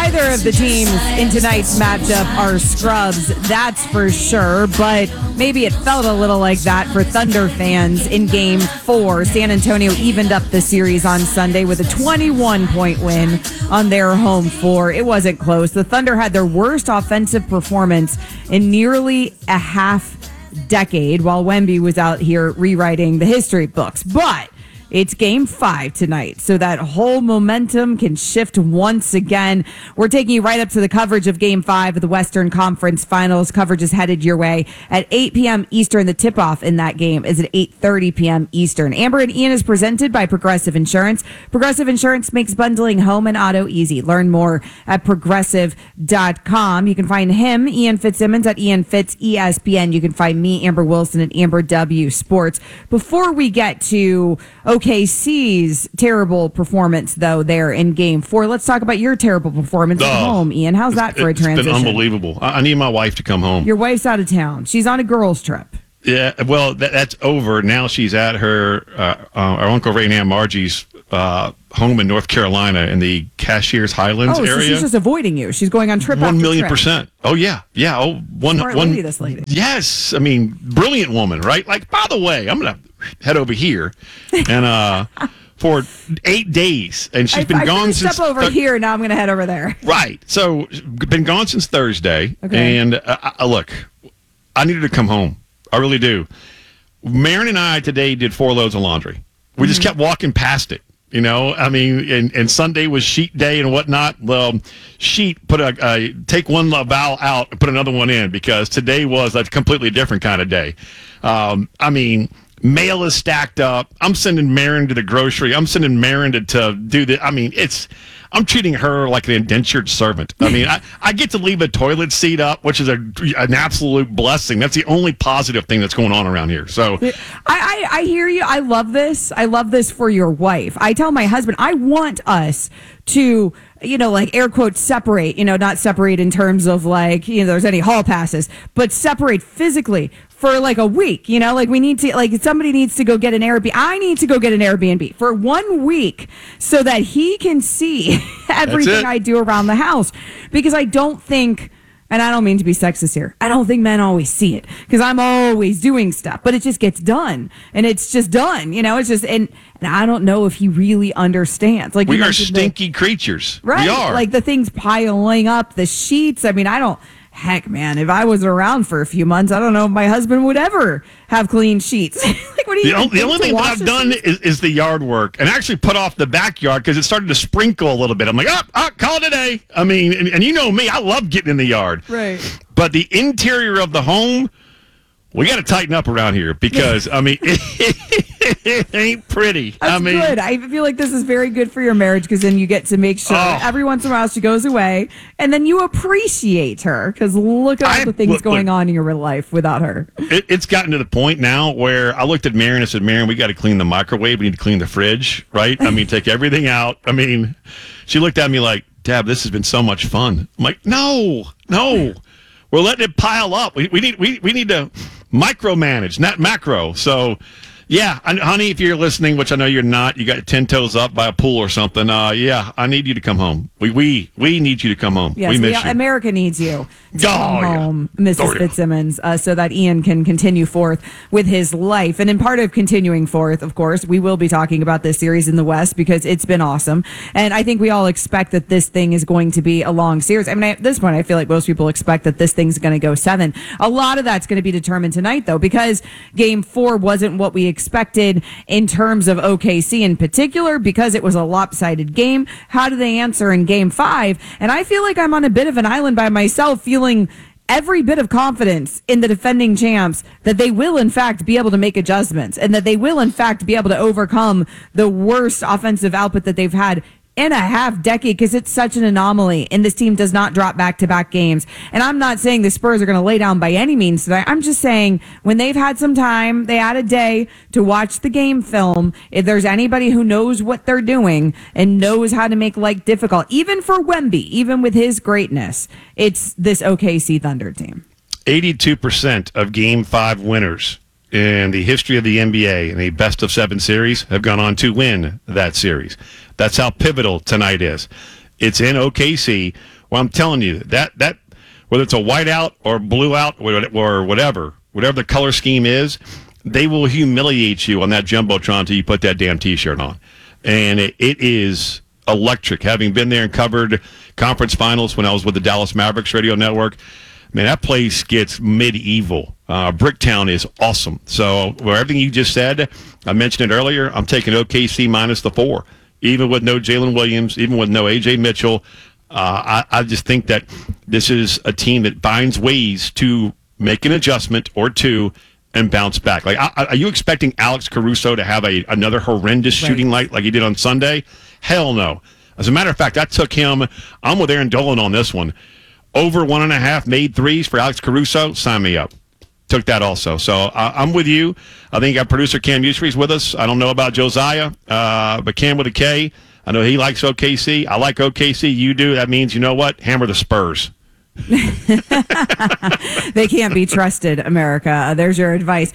Neither of the teams in tonight's matchup are scrubs, that's for sure, but maybe it felt a little like that for Thunder fans in Game 4. San Antonio evened up the series on Sunday with a 21-point win on their home floor. It wasn't close. The Thunder had their worst offensive performance in nearly a half decade while Wemby was out here rewriting the history books. But it's Game 5 tonight, so that whole momentum can shift once again. We're taking you right up to the coverage of Game 5 of the Western Conference Finals. Coverage is headed your way at 8 p.m. Eastern. The tip-off in that game is at 8:30 p.m. Eastern. Amber and Ian is presented by Progressive Insurance. Progressive Insurance makes bundling home and auto easy. Learn more at Progressive.com. You can find him, Ian Fitzsimmons, at Ian Fitz ESPN. You can find me, Amber Wilson, at Amber W Sports. Before we get to OKC's terrible performance, though, there in Game 4. Let's talk about your terrible performance at home, Ian. How's that for a transition? It's been unbelievable. I need my wife to come home. Your wife's out of town. She's on a girls' trip. Yeah, well, that's over. Now she's at her our Uncle Ray and Aunt Margie's home in North Carolina in the Cashiers Highlands area. So she's just avoiding you. She's going on trip 1,000,000%. Oh, yeah. Yeah. Oh, Smart lady, this lady. Yes. I mean, brilliant woman, right? Like, by the way, I'm going to head over here and for 8 days, and she's been gone since. Step over here. Now I'm going to head over there. Right. So been gone since Thursday, and look, I needed to come home. I really do. Marin and I today did 4 loads of laundry. We just kept walking past it. You know, I mean, and Sunday was sheet day and whatnot. Well, sheet put take one vowel out and put another one in because today was a completely different kind of day. I mean, mail is stacked up. I'm sending Marin to the grocery. I'm sending Marin to do the. I mean, I'm treating her like an indentured servant. I mean, I get to leave a toilet seat up, which is an absolute blessing. That's the only positive thing that's going on around here. So I hear you. I love this. I love this for your wife. I tell my husband, I want us to, like air quotes, separate, not separate in terms of like, there's any hall passes, but separate physically for like a week, like we need to, like somebody needs to go get an Airbnb. I need to go get an Airbnb for 1 week so that he can see everything I do around the house. Because I don't think, and I don't mean to be sexist here, I don't think men always see it because I'm always doing stuff, but it just gets done and it's just done, it's just, and I don't know if he really understands. Like we are stinky creatures. Right. We are. Like the things piling up, the sheets. I mean, heck, man, if I was around for a few months, I don't know if my husband would ever have clean sheets. Like, what do you the only thing that I've done is the yard work and actually put off the backyard because it started to sprinkle a little bit. I'm like, call it a day. I mean, and you know me, I love getting in the yard. Right. But the interior of the home, we got to tighten up around here because, I mean, it ain't pretty. That's good. I feel like this is very good for your marriage because then you get to make sure every once in a while she goes away and then you appreciate her because look at all the things going on in your life without her. It's gotten to the point now where I looked at Marin and said, Marin, we got to clean the microwave. We need to clean the fridge, right? I mean, take everything out. I mean, she looked at me like, Dad, this has been so much fun. I'm like, no. We're letting it pile up. We need to micromanage, not macro. So, yeah, honey, if you're listening, which I know you're not, you got 10 toes up by a pool or something. Yeah, I need you to come home. We need you to come home. Yes, we miss you. America needs you to come home, Mrs. Fitzsimmons, so that Ian can continue forth with his life. And in part of continuing forth, of course, we will be talking about this series in the West because it's been awesome. And I think we all expect that this thing is going to be a long series. I mean, at this point, I feel like most people expect that this thing's going to go 7. A lot of that's going to be determined tonight, though, because Game 4 wasn't what we expected in terms of OKC in particular because it was a lopsided game. How do they answer in Game 5? And I feel like I'm on a bit of an island by myself feeling every bit of confidence in the defending champs that they will in fact be able to make adjustments and that they will in fact be able to overcome the worst offensive output that they've had in a half decade because it's such an anomaly and this team does not drop back-to-back games. And I'm not saying the Spurs are going to lay down by any means today. I'm just saying when they've had some time, they had a day to watch the game film. If there's anybody who knows what they're doing and knows how to make life difficult, even for Wemby, even with his greatness, it's this OKC Thunder team. 82% of Game 5 winners in the history of the NBA in a best-of-7 series have gone on to win that series. That's how pivotal tonight is. It's in OKC. Well, I'm telling you that whether it's a whiteout or blue out or whatever the color scheme is, they will humiliate you on that Jumbotron until you put that damn T-shirt on. And it is electric. Having been there and covered conference finals when I was with the Dallas Mavericks radio network, man, that place gets medieval. Bricktown is awesome. So, everything you just said, I mentioned it earlier, I'm taking OKC minus the 4. Even with no Jalen Williams, even with no A.J. Mitchell, I just think that this is a team that finds ways to make an adjustment or two and bounce back. Like, are you expecting Alex Caruso to have another horrendous shooting night like he did on Sunday? Hell no. As a matter of fact, I took him. I'm with Aaron Dolan on this one. Over 1.5 made threes for Alex Caruso. Sign me up. Took that also. So I'm with you. I think our producer Cam Usry's with us. I don't know about Josiah, but Cam with a K. I know he likes OKC. I like OKC. You do. That means, you know what? Hammer the Spurs. They can't be trusted, America. There's your advice.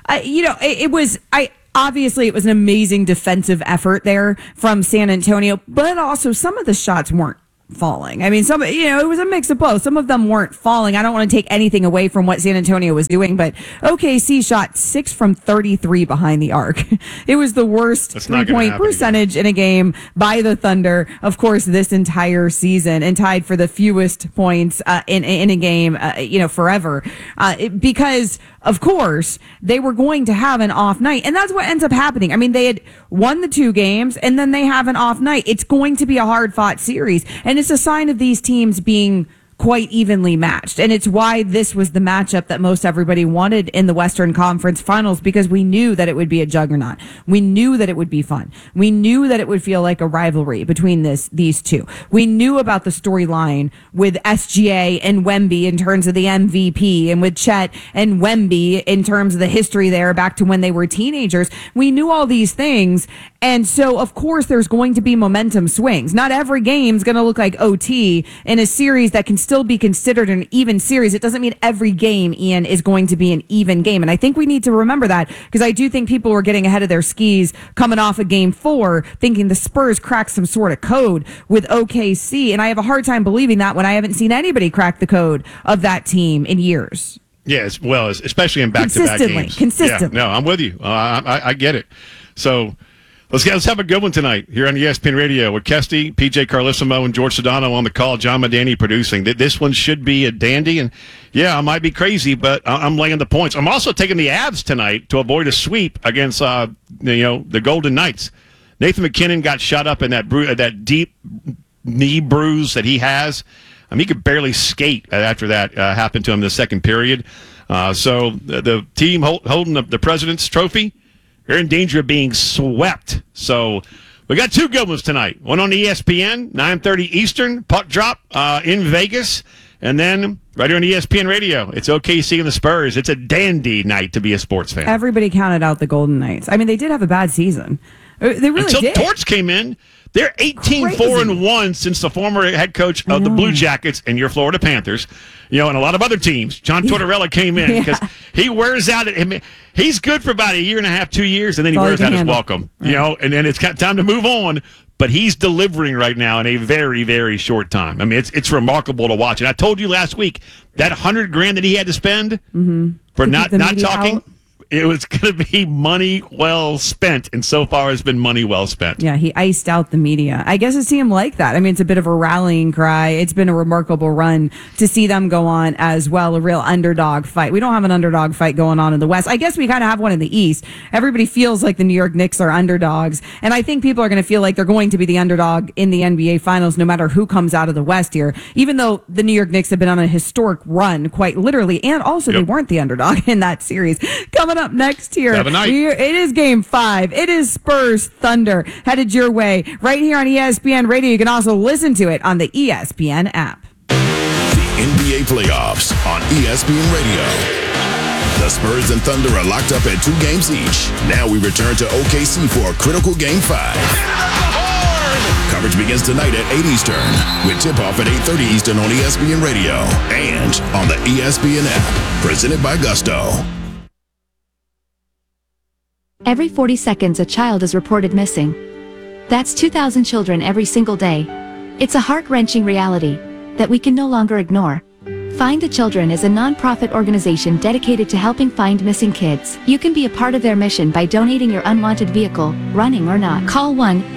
Obviously, it was an amazing defensive effort there from San Antonio, but also some of the shots weren't falling. I mean, it was a mix of both. Some of them weren't falling. I don't want to take anything away from what San Antonio was doing, but OKC shot 6 from 33 behind the arc. It was the worst 3-point percentage in a game by the Thunder, of course, this entire season, and tied for the fewest points in a game, forever. Because, of course, they were going to have an off night, and that's what ends up happening. I mean, they had won the 2 games, and then they have an off night. It's going to be a hard-fought series, and it's a sign of these teams being quite evenly matched. And it's why this was the matchup that most everybody wanted in the Western Conference Finals, because we knew that it would be a juggernaut. We knew that it would be fun. We knew that it would feel like a rivalry between these two. We knew about the storyline with SGA and Wemby in terms of the MVP, and with Chet and Wemby in terms of the history there back to when they were teenagers. We knew all these things. And so, of course, there's going to be momentum swings. Not every game's going to look like OT in a series that can still be considered an even series. It doesn't mean every game, Ian, is going to be an even game. And I think we need to remember that, because I do think people were getting ahead of their skis coming off of Game 4, thinking the Spurs cracked some sort of code with OKC. And I have a hard time believing that when I haven't seen anybody crack the code of that team in years. Yes, well, especially in back-to-back games. Consistently. Yeah, no, I'm with you. I get it. So let's have a good one tonight here on ESPN Radio with Kesty, PJ Carlissimo, and George Sedano on the call. John Madani producing. This one should be a dandy. And yeah, I might be crazy, but I'm laying the points. I'm also taking the Avs tonight to avoid a sweep against the Golden Knights. Nathan McKinnon got shot up in that deep knee bruise that he has. He could barely skate after that happened to him in the second period. So the team holding the President's Trophy, they're in danger of being swept. So we got 2 good ones tonight. One on ESPN, 9:30 Eastern, puck drop in Vegas. And then right here on ESPN Radio, it's OKC and the Spurs. It's a dandy night to be a sports fan. Everybody counted out the Golden Knights. I mean, they did have a bad season. They really did. Until Torts came in. They're 18-4-1 since the former head coach of the Blue Jackets and your Florida Panthers, and a lot of other teams. John Tortorella came in because he wears out. He's good for about 1.5 years, 2 years, and then he wears out his welcome. Right. And then it's got time to move on. But he's delivering right now in a very, very short time. I mean, it's remarkable to watch. And I told you last week that $100,000 that he had to spend for not talking. It was going to be money well spent, and so far it's been money well spent. Yeah, he iced out the media. I guess to see him like that. I mean, it's a bit of a rallying cry. It's been a remarkable run to see them go on as well, a real underdog fight. We don't have an underdog fight going on in the West. I guess we kind of have one in the East. Everybody feels like the New York Knicks are underdogs, and I think people are going to feel like they're going to be the underdog in the NBA Finals no matter who comes out of the West here, even though the New York Knicks have been on a historic run, quite literally, and also they weren't the underdog in that series. Coming up next here, it is Game 5. It is Spurs Thunder headed your way right here on ESPN Radio. You can also listen to it on the ESPN app. The NBA playoffs on ESPN Radio. The Spurs and Thunder are locked up at 2 games each. Now we return to OKC for a critical Game 5. Coverage begins tonight at 8 Eastern with tip-off at 8:30 Eastern on ESPN Radio and on the ESPN app. Presented by Gusto. Every 40 seconds a child is reported missing. That's 2,000 children every single day. It's a heart-wrenching reality. that we can no longer ignore. Find the Children is a non-profit organization dedicated to helping find missing kids. You can be a part of their mission by donating your unwanted vehicle, running or not. Call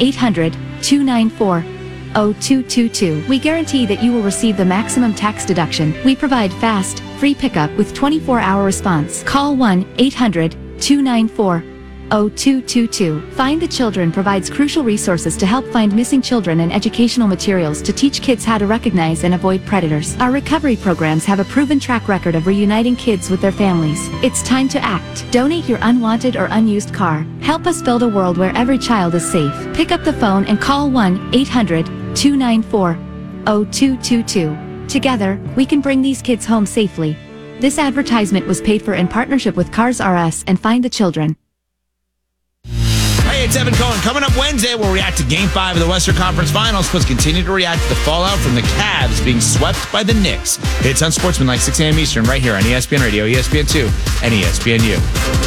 1-800-294-0222. We guarantee that you will receive the maximum tax deduction. We provide fast, free pickup with 24-hour response. Call 1-800-294-0222. Find the Children provides crucial resources to help find missing children and educational materials to teach kids how to recognize and avoid predators. Our recovery programs have a proven track record of reuniting kids with their families. It's time to act. Donate your unwanted or unused car. Help us build a world where every child is safe. Pick up the phone and call 1-800-294-0222. Together, we can bring these kids home safely. This advertisement was paid for in partnership with Cars R Us and Find the Children. Hey, it's Evan Cohen. Coming up Wednesday, we'll react to Game 5 of the Western Conference Finals, plus continue to react to the fallout from the Cavs being swept by the Knicks. It's Unsportsmanlike, 6 a.m. Eastern, right here on ESPN Radio, ESPN2, and ESPNU.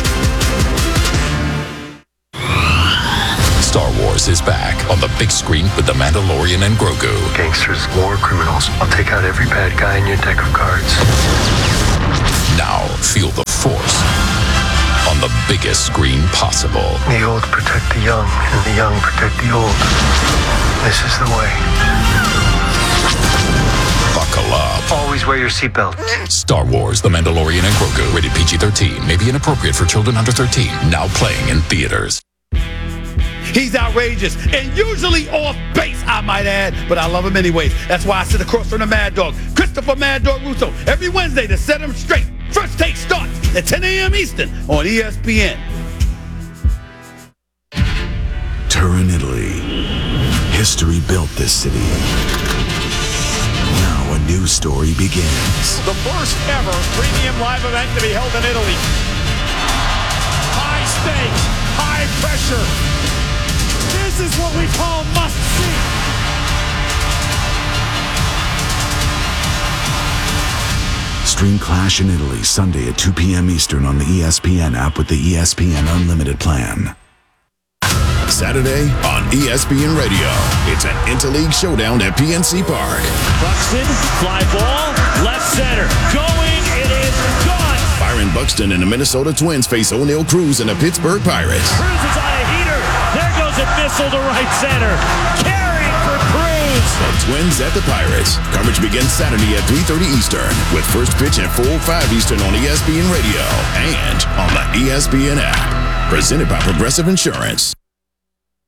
Star Wars is back on the big screen with The Mandalorian and Grogu. Gangsters, war criminals. I'll take out every bad guy in your deck of cards. Now feel the Force on the biggest screen possible. The old protect the young, and the young protect the old. This is the way. Buckle up. Always wear your seatbelt. Star Wars, The Mandalorian and Grogu. Rated PG-13. May be inappropriate for children under 13. Now playing in theaters. He's outrageous and usually off base, I might add, but I love him anyways. That's why I sit across from the Mad Dog, Christopher Mad Dog Russo, every Wednesday to set him straight. First Take starts at 10 a.m. Eastern on ESPN. Turin, Italy. History built this city. Now a new story begins. The first ever premium live event to be held in Italy. High stakes, high pressure. This is what we call must-see. Stream Clash in Italy Sunday at 2 p.m. Eastern on the ESPN app with the ESPN Unlimited plan. Saturday on ESPN Radio, it's an interleague showdown at PNC Park. Buxton, fly ball, left center, going, it is gone. Byron Buxton and the Minnesota Twins face O'Neal Cruz and the Pittsburgh Pirates. Cruz is on a heater, there goes a missile to right center, carrying for Cruz. The Twins at the Pirates. Coverage begins Saturday at 3:30 Eastern with first pitch at 4:05 Eastern on ESPN Radio and on the ESPN app. Presented by Progressive Insurance.